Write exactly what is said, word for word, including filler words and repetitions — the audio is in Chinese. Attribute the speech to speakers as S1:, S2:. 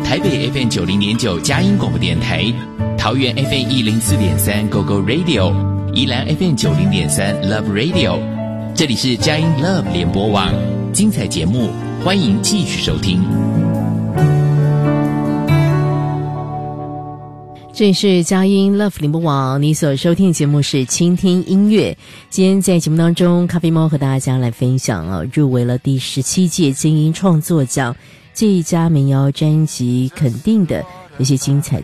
S1: 台北 F M 九零点九佳音广播电台，桃园 F M 一零四点三 Go Go Radio， 宜兰 F M 九零点三 Love Radio。这里是佳音 Love 联播网，精彩节目，欢迎继续收听。
S2: 这里是佳音 Love 联播网，你所收听的节目是倾听音乐。今天在节目当中，咖啡猫和大家来分享啊，入围了第十七届金音创作奖最佳民谣专辑肯定的一些精彩